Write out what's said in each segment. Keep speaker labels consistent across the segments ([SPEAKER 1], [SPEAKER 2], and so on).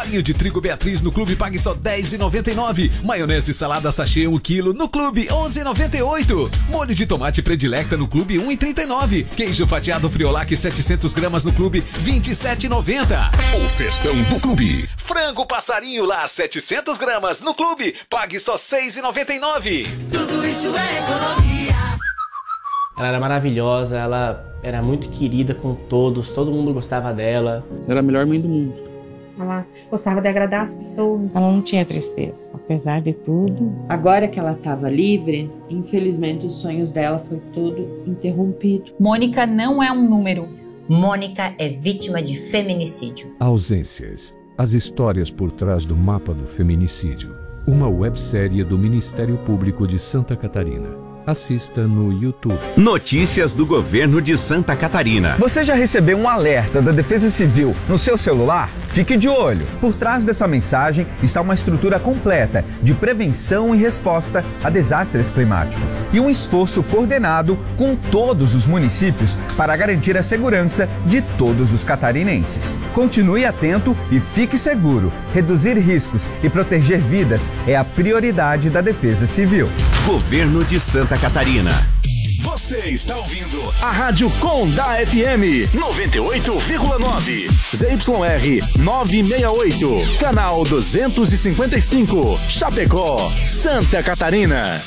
[SPEAKER 1] Bolinho de trigo Beatriz no clube pague só R$10,99. Maionese salada sachê 1 kg no clube R$11,98. Molho de tomate predilecta no clube R$1,39. Queijo fatiado Friolac 700 gramas no clube R$27,90.
[SPEAKER 2] O festão do clube.
[SPEAKER 1] Frango passarinho lá 700 gramas no clube pague só R$6,99.
[SPEAKER 3] Tudo isso é economia.
[SPEAKER 4] Ela era maravilhosa, ela era muito querida com todos, todo mundo gostava dela.
[SPEAKER 5] Era a melhor mãe do mundo.
[SPEAKER 6] Ela gostava de agradar as pessoas. Ela não tinha tristeza, apesar de tudo.
[SPEAKER 7] Agora que ela estava livre, infelizmente os sonhos dela foi todo interrompido.
[SPEAKER 8] Mônica não é um número.
[SPEAKER 9] Mônica é vítima de feminicídio.
[SPEAKER 2] Ausências. As histórias por trás do mapa do feminicídio. Uma websérie do Ministério Público de Santa Catarina. Assista no YouTube.
[SPEAKER 10] Notícias do governo de Santa Catarina.
[SPEAKER 11] Você já recebeu um alerta da Defesa Civil no seu celular? Fique de olho. Por trás dessa mensagem está uma estrutura completa de prevenção e resposta a desastres climáticos. E um esforço coordenado com todos os municípios para garantir a segurança de todos os catarinenses. Continue atento e fique seguro. Reduzir riscos e proteger vidas é a prioridade da Defesa Civil.
[SPEAKER 10] Governo de Santa Catarina.
[SPEAKER 2] Você está ouvindo a Rádio Condá FM 98,9. ZYR 968. Canal 255. Chapecó, Santa Catarina.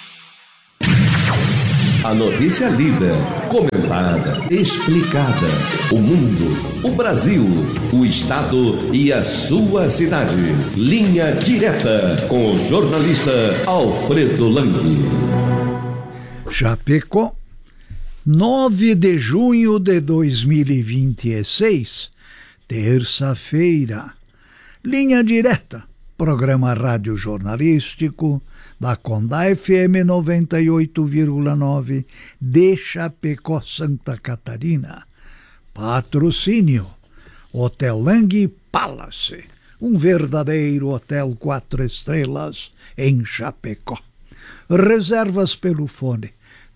[SPEAKER 12] A notícia lida, comentada, explicada. O mundo, o Brasil, o estado e a sua cidade. Linha direta com o jornalista Alfredo Lang.
[SPEAKER 13] Chapecó, 9 de junho de 2026, terça-feira. Linha direta, programa rádio jornalístico da Condá FM 98,9 de Chapecó, Santa Catarina. Patrocínio Hotel Lang Palace, um verdadeiro hotel 4 estrelas em Chapecó. Reservas pelo fone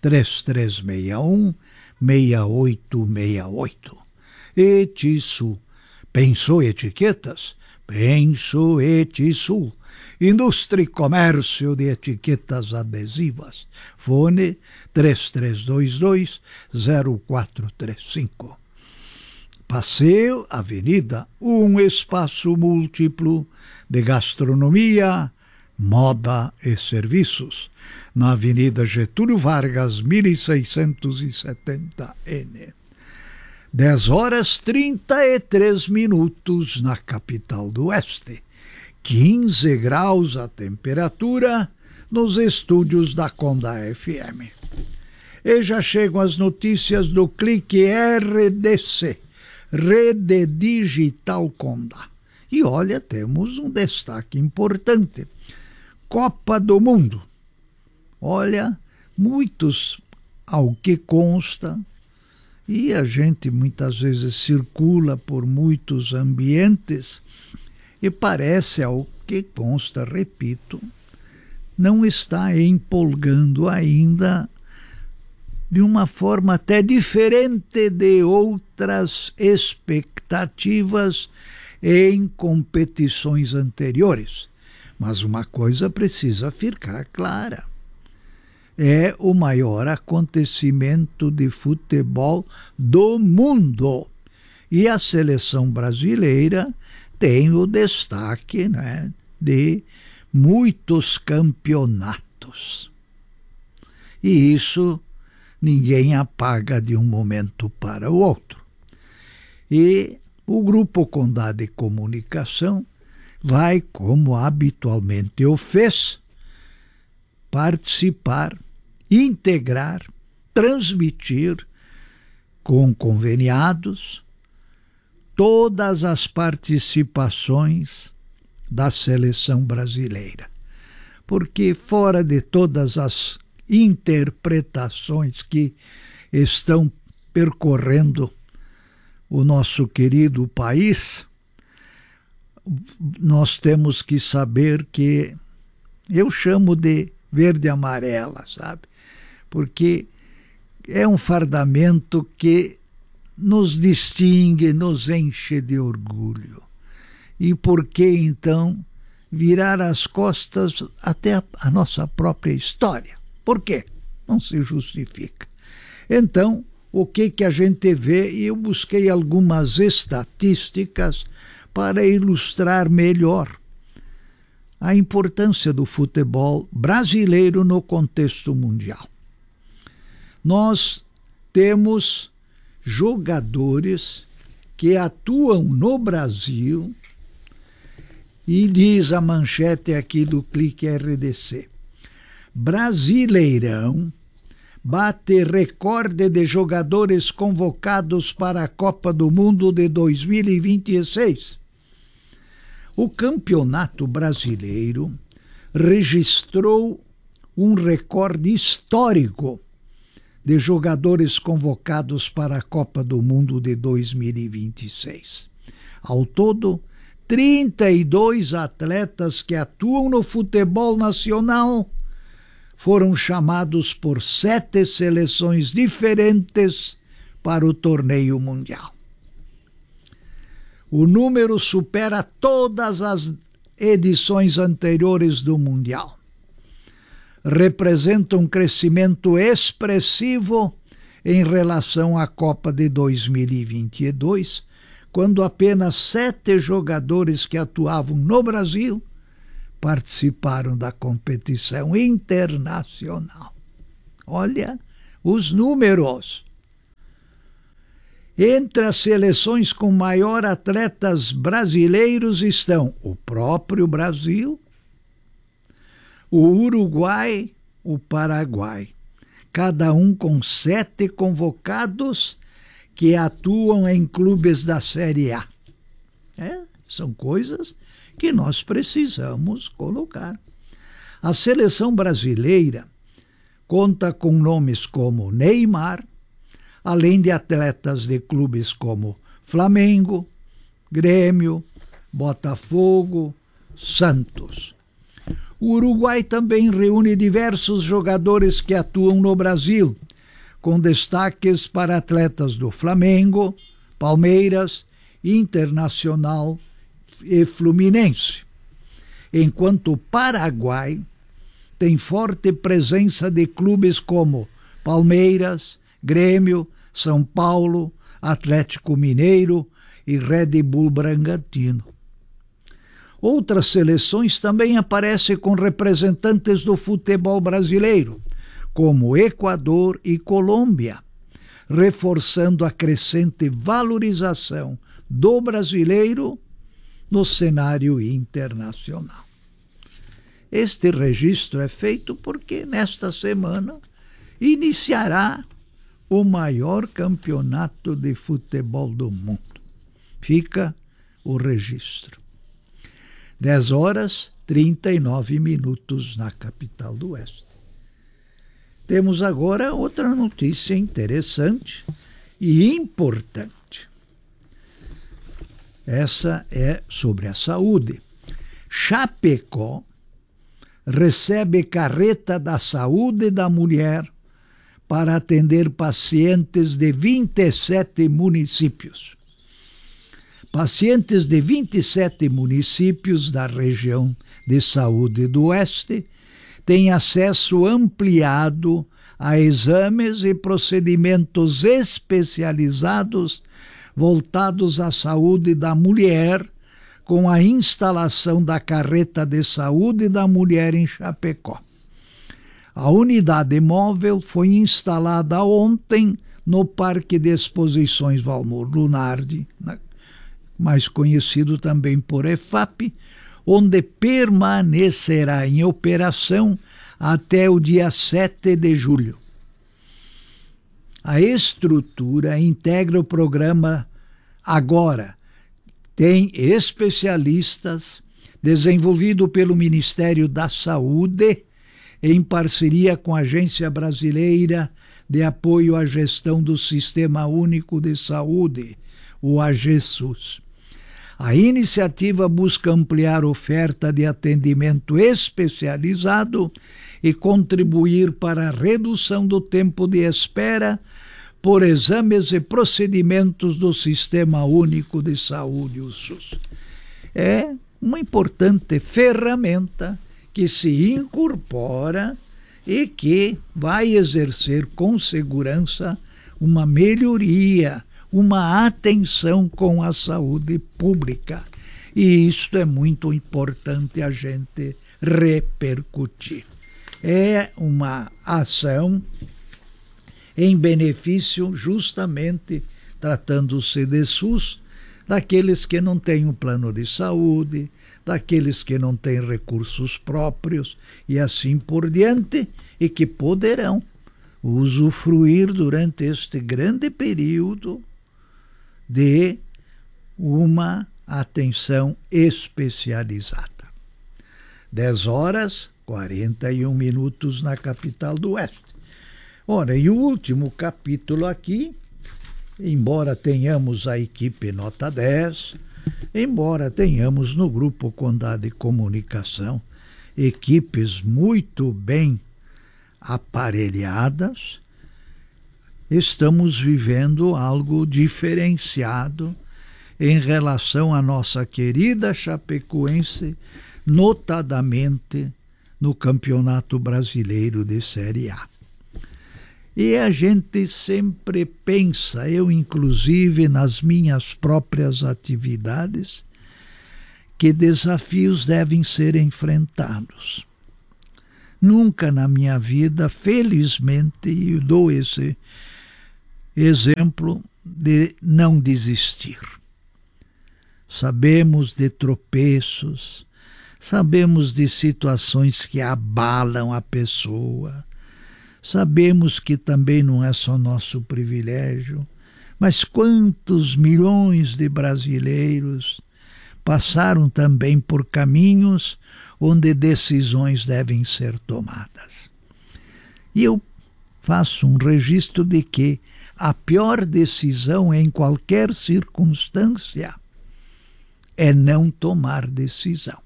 [SPEAKER 13] 3361-6868. Etisul. Pensou etiquetas? Penso Etisul. Indústria e comércio de etiquetas adesivas. Fone 3322-0435. Passeio Avenida, um espaço múltiplo de gastronomia, moda e serviços, na Avenida Getúlio Vargas, 1670N. 10h33 na capital do Oeste. 15 graus a temperatura nos estúdios da Condá FM. E já chegam as notícias do Clique RDC, Rede Digital Condá. E olha, temos um destaque importante. Copa do Mundo. Olha, muitos, ao que consta, e a gente muitas vezes circula por muitos ambientes e parece, ao que consta, repito, não está empolgando ainda de uma forma até diferente de outras expectativas em competições anteriores. Mas uma coisa precisa ficar clara. É o maior acontecimento de futebol do mundo. E a seleção brasileira tem o destaque, né, de muitos campeonatos. E isso ninguém apaga de um momento para o outro. E o Grupo Condá de Comunicação vai, como habitualmente o fez, participar, integrar, transmitir com conveniados todas as participações da seleção brasileira. Porque fora de todas as interpretações que estão percorrendo o nosso querido país, nós temos que saber que eu chamo de verde e amarela, sabe? Porque é um fardamento que nos distingue, nos enche de orgulho. E por que então virar as costas até a nossa própria história? Por quê? Não se justifica. Então, o que a gente vê, e eu busquei algumas estatísticas para ilustrar melhor a importância do futebol brasileiro no contexto mundial. Nós temos jogadores que atuam no Brasil, e diz a manchete aqui do Clique RDC: Brasileirão bate recorde de jogadores convocados para a Copa do Mundo de 2026. O Campeonato Brasileiro registrou um recorde histórico de jogadores convocados para a Copa do Mundo de 2026. Ao todo, 32 atletas que atuam no futebol nacional foram chamados por 7 seleções diferentes para o torneio mundial. O número supera todas as edições anteriores do Mundial. Representa um crescimento expressivo em relação à Copa de 2022, quando apenas 7 jogadores que atuavam no Brasil participaram da competição internacional. Olha os números. Entre as seleções com maior atletas brasileiros estão o próprio Brasil, o Uruguai, o Paraguai, cada um com 7 convocados que atuam em clubes da Série A. São coisas que nós precisamos colocar. A seleção brasileira conta com nomes como Neymar, além de atletas de clubes como Flamengo, Grêmio, Botafogo, Santos. O Uruguai também reúne diversos jogadores que atuam no Brasil, com destaques para atletas do Flamengo, Palmeiras, Internacional e Fluminense. Enquanto o Paraguai tem forte presença de clubes como Palmeiras, Grêmio, São Paulo, Atlético Mineiro e Red Bull Bragantino. Outras seleções também aparecem com representantes do futebol brasileiro, como Equador e Colômbia, reforçando a crescente valorização do brasileiro no cenário internacional. Este registro é feito porque nesta semana iniciará o maior campeonato de futebol do mundo. Fica o registro. 10h39 na capital do Oeste. Temos agora outra notícia interessante e importante. Essa é sobre a saúde. Chapecó recebe carreta da saúde da mulher para atender pacientes de 27 municípios. Pacientes de 27 municípios da região de saúde do Oeste têm acesso ampliado a exames e procedimentos especializados voltados à saúde da mulher, com a instalação da carreta de saúde da mulher em Chapecó. A unidade móvel foi instalada ontem no Parque de Exposições Valmor Lunardi, mais conhecido também por EFAP, onde permanecerá em operação até o dia 7 de julho. A estrutura integra o programa Agora. Tem especialistas, desenvolvido pelo Ministério da Saúde, em parceria com a Agência Brasileira de Apoio à Gestão do Sistema Único de Saúde, o AGSUS. A iniciativa busca ampliar a oferta de atendimento especializado e contribuir para a redução do tempo de espera por exames e procedimentos do Sistema Único de Saúde, o SUS. é uma importante ferramenta que se incorpora e que vai exercer com segurança uma melhoria, uma atenção com a saúde pública. E isso é muito importante a gente repercutir. É uma ação em benefício, justamente, tratando-se de SUS, daqueles que não têm um plano de saúde, daqueles que não têm recursos próprios e assim por diante, e que poderão usufruir durante este grande período de uma atenção especializada. 10h41 na capital do Oeste. Ora, e o último capítulo aqui, embora tenhamos a equipe nota 10, embora tenhamos no Grupo Condado de Comunicação equipes muito bem aparelhadas, estamos vivendo algo diferenciado em relação à nossa querida Chapecoense, notadamente no Campeonato Brasileiro de Série A. E a gente sempre pensa, eu inclusive nas minhas próprias atividades, que desafios devem ser enfrentados. Nunca na minha vida, felizmente, eu dou esse exemplo de não desistir. Sabemos de tropeços, sabemos de situações que abalam a pessoa, sabemos que também não é só nosso privilégio, mas quantos milhões de brasileiros passaram também por caminhos onde decisões devem ser tomadas. E eu faço um registro de que a pior decisão em qualquer circunstância é não tomar decisão.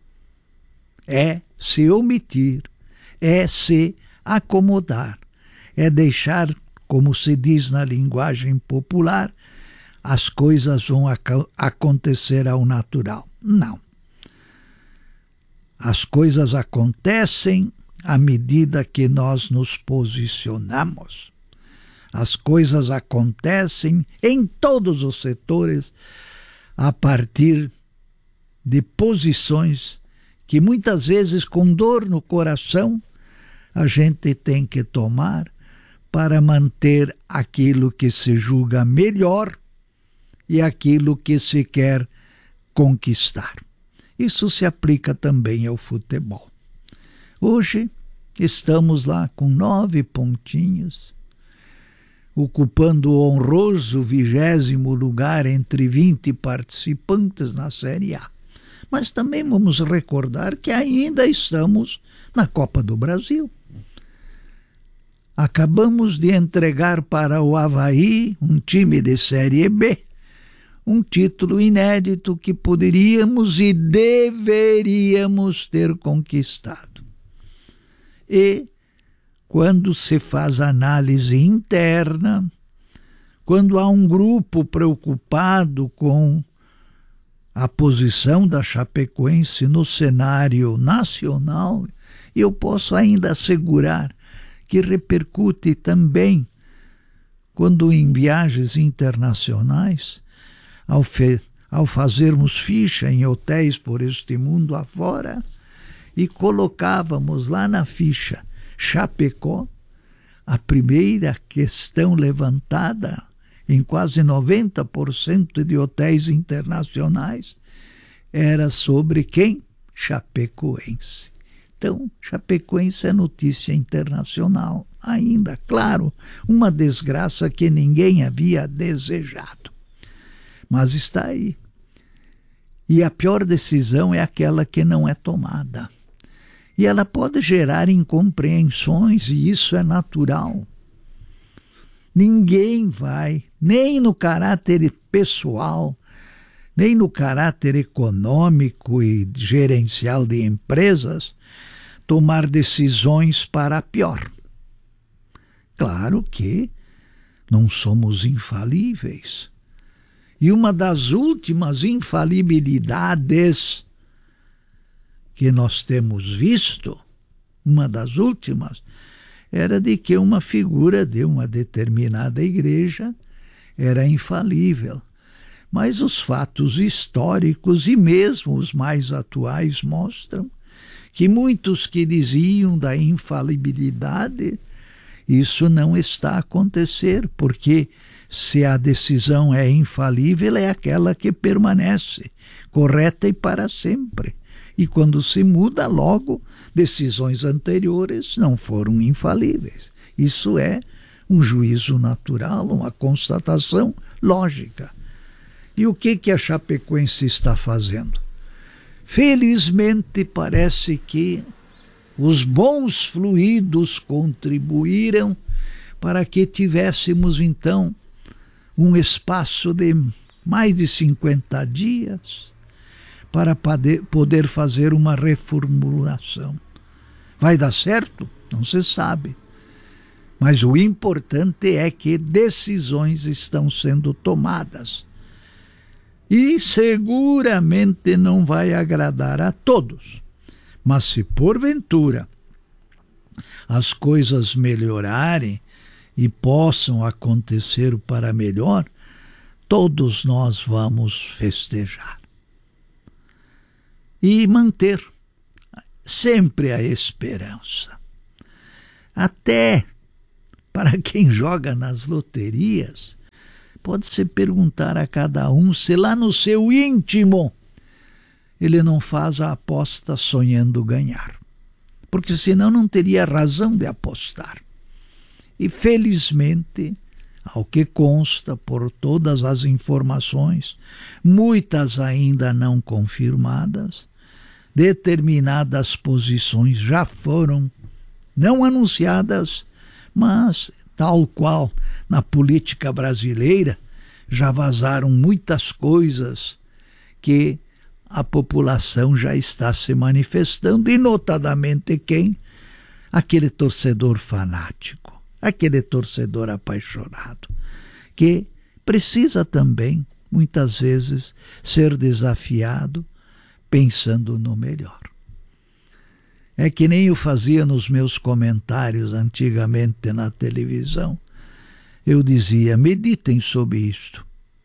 [SPEAKER 13] É se omitir, é se acomodar, é deixar, como se diz na linguagem popular, as coisas vão acontecer ao natural. Não. As coisas acontecem à medida que nós nos posicionamos. As coisas acontecem em todos os setores a partir de posições que muitas vezes, com dor no coração, a gente tem que tomar para manter aquilo que se julga melhor e aquilo que se quer conquistar. Isso se aplica também ao futebol. Hoje estamos lá com 9 pontinhos, ocupando o honroso 20º lugar entre 20 participantes na Série A. Mas também vamos recordar que ainda estamos na Copa do Brasil. Acabamos de entregar para o Avaí, um time de Série B, um título inédito que poderíamos e deveríamos ter conquistado. E quando se faz análise interna, quando há um grupo preocupado com a posição da Chapecoense no cenário nacional, eu posso ainda assegurar que repercute também quando em viagens internacionais, ao fazermos ficha em hotéis por este mundo afora, e colocávamos lá na ficha Chapecó, a primeira questão levantada em quase 90% de hotéis internacionais era sobre quem? Chapecoense. Então, Chapecoense é notícia internacional ainda, claro, uma desgraça que ninguém havia desejado. Mas está aí. E a pior decisão é aquela que não é tomada. E ela pode gerar incompreensões, e isso é natural. Ninguém vai, nem no caráter pessoal, nem no caráter econômico e gerencial de empresas, tomar decisões para a pior. Claro que não somos infalíveis. E uma das últimas infalibilidades que nós temos visto, uma das últimas, era de que uma figura de uma determinada igreja era infalível. Mas os fatos históricos e mesmo os mais atuais mostram que muitos que diziam da infalibilidade, isso não está a acontecer, porque se a decisão é infalível, é aquela que permanece correta e para sempre. E quando se muda, logo, decisões anteriores não foram infalíveis. Isso é um juízo natural, uma constatação lógica. E o que a Chapecoense está fazendo? Felizmente, parece que os bons fluidos contribuíram para que tivéssemos, então, um espaço de mais de 50 dias para poder fazer uma reformulação. Vai dar certo? Não se sabe. Mas o importante é que decisões estão sendo tomadas. E seguramente não vai agradar a todos. Mas se porventura as coisas melhorarem e possam acontecer para melhor, todos nós vamos festejar. E manter sempre a esperança. Até para quem joga nas loterias, pode-se perguntar a cada um se lá no seu íntimo ele não faz a aposta sonhando ganhar. Porque senão não teria razão de apostar. E felizmente, ao que consta por todas as informações, muitas ainda não confirmadas, determinadas posições já foram não anunciadas, mas tal qual na política brasileira já vazaram muitas coisas que a população já está se manifestando, e notadamente quem? Aquele torcedor fanático, aquele torcedor apaixonado, que precisa também, muitas vezes, ser desafiado pensando no melhor. É que nem eu fazia nos meus comentários antigamente na televisão. Eu dizia, meditem sobre isto,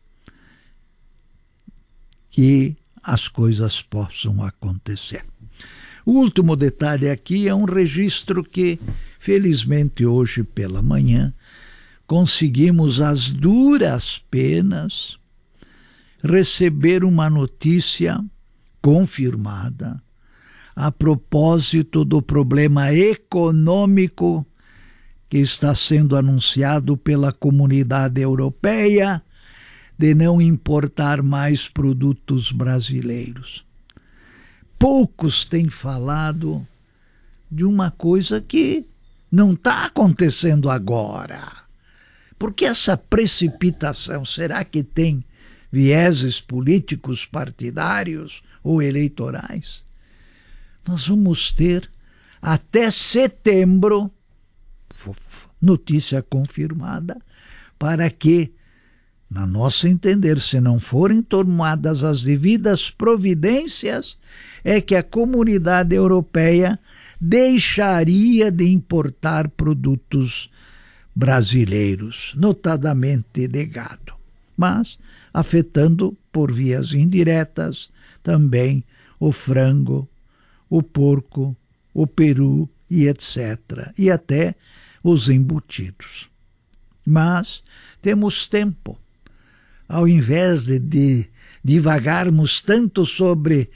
[SPEAKER 13] que as coisas possam acontecer. O último detalhe aqui é um registro que, felizmente, hoje pela manhã, conseguimos às duras penas receber uma notícia confirmada a propósito do problema econômico que está sendo anunciado pela Comunidade Europeia de não importar mais produtos brasileiros. Poucos têm falado de uma coisa que não está acontecendo agora. Porque essa precipitação, será que tem vieses políticos partidários ou eleitorais? Nós vamos ter até setembro, notícia confirmada, para que, na nosso entender, se não forem tomadas as devidas providências, é que a Comunidade Europeia deixaria de importar produtos brasileiros, notadamente de gado, mas afetando por vias indiretas também o frango, o porco, o peru e etc. E até os embutidos. Mas temos tempo. Ao invés de divagarmos tanto sobre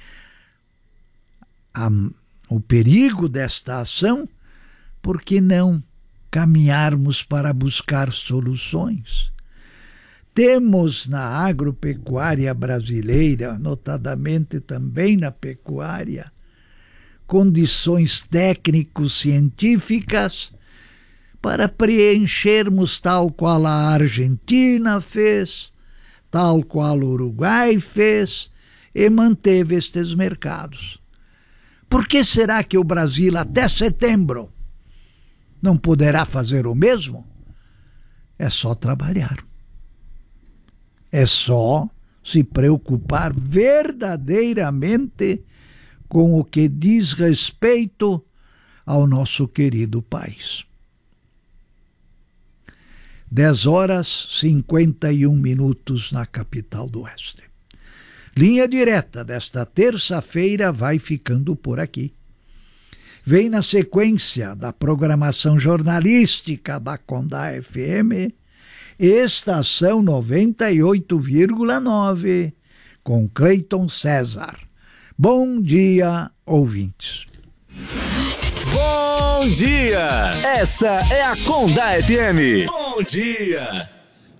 [SPEAKER 13] o perigo desta ação, por que não caminharmos para buscar soluções? Temos na agropecuária brasileira, notadamente também na pecuária, condições técnico-científicas para preenchermos tal qual a Argentina fez, tal qual o Uruguai fez e manteve estes mercados. Por que será que o Brasil até setembro não poderá fazer o mesmo? É só trabalhar. É só se preocupar verdadeiramente com o que diz respeito ao nosso querido país. 10h51 na capital do Oeste. Linha Direta desta terça-feira vai ficando por aqui. Vem na sequência da programação jornalística da Condá FM, Estação 98,9, com Cleiton César. Bom dia, ouvintes.
[SPEAKER 5] Bom dia! Essa é a Condá FM. Bom dia!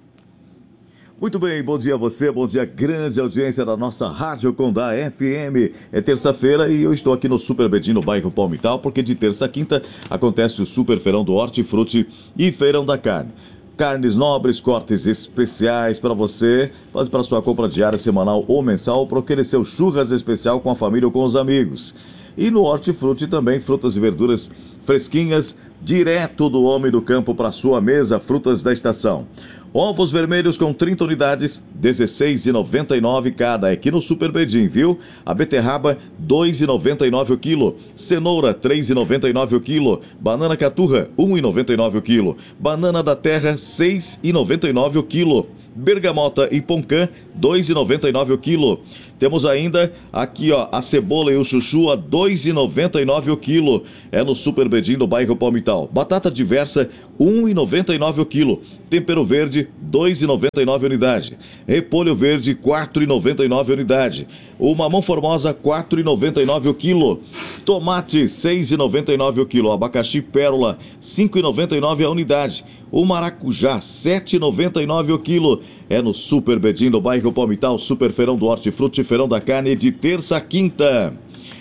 [SPEAKER 14] Muito bem, bom dia a você, bom dia, grande audiência da nossa Rádio Condá FM. É terça-feira e eu estou aqui no Super Bedim, no bairro Palmital, porque de terça a quinta acontece o Super Feirão do Hortifruti e Feirão da Carne. Carnes nobres, cortes especiais para você, faz para sua compra diária, semanal ou mensal, para aquele seu churras especial com a família ou com os amigos. E no Hortifruti também, frutas e verduras fresquinhas, direto do homem do campo para sua mesa, frutas da estação. Ovos vermelhos com 30 unidades, R$16,99 cada, é aqui no Super Bedim, viu? A beterraba, R$2,99 o quilo. Cenoura, R$3,99 o quilo. Banana caturra, R$1,99 o quilo. Banana da terra, R$6,99 o quilo. Bergamota e poncã, R$2,99 o quilo. Temos ainda aqui, ó, a cebola e o chuchu a R$2,99 o quilo. É no Super Bedim, do bairro Palmital. Batata diversa, R$1,99 o quilo. Tempero verde, R$2,99 a unidade. Repolho verde, R$4,99 a unidade. O mamão formosa, R$4,99 o quilo. Tomate, R$6,99 o quilo. Abacaxi pérola, R$5,99 a unidade. O maracujá, R$7,99 o quilo. É no Super Bedim, do bairro Palmital, Super Feirão do Hortifruti, Feirão da Carne, de terça a quinta.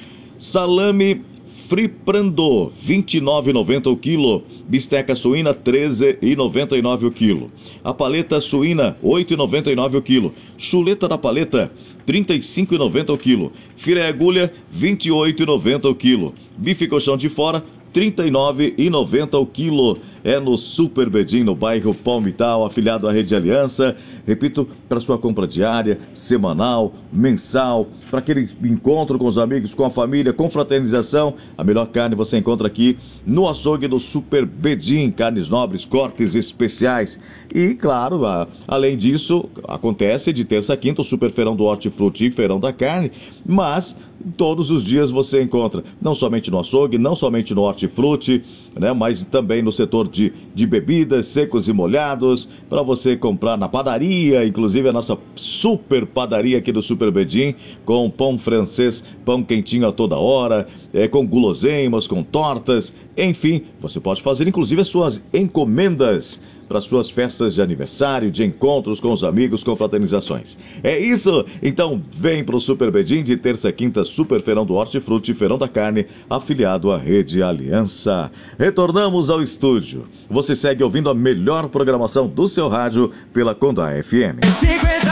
[SPEAKER 14] Salame Friprando, R$29,90 o quilo. Bisteca suína, R$13,99 o quilo. A paleta suína, R$8,99 o quilo. Chuleta da paleta, R$35,90 o quilo. Filé agulha, R$28,90 o quilo. Bife colchão de fora, R$39,90 o quilo. É no Super Bedim, no bairro Palmital, afiliado à Rede Aliança. Repito, para sua compra diária, semanal, mensal, para aquele encontro com os amigos, com a família, com fraternização. A melhor carne você encontra aqui no açougue do Super Bedim. Carnes nobres, cortes especiais. E, claro, além disso, acontece de terça a quinta o Super Feirão do Hortifruti e Feirão da Carne. Mas todos os dias você encontra, não somente no açougue, não somente no Hortifruti, né, mas também no setor de bebidas, secos e molhados, para você comprar na padaria, inclusive a nossa super padaria aqui do Super Bedim, com pão francês, pão quentinho a toda hora, com guloseimas, com tortas, enfim, você pode fazer inclusive as suas encomendas para suas festas de aniversário, de encontros com os amigos, com fraternizações. É isso? Então vem para o Super Bedim de terça a quinta, Super Feirão do Hortifruti, Feirão da Carne, afiliado à Rede Aliança. Retornamos ao estúdio. Você segue ouvindo a melhor programação do seu rádio pela Condá FM.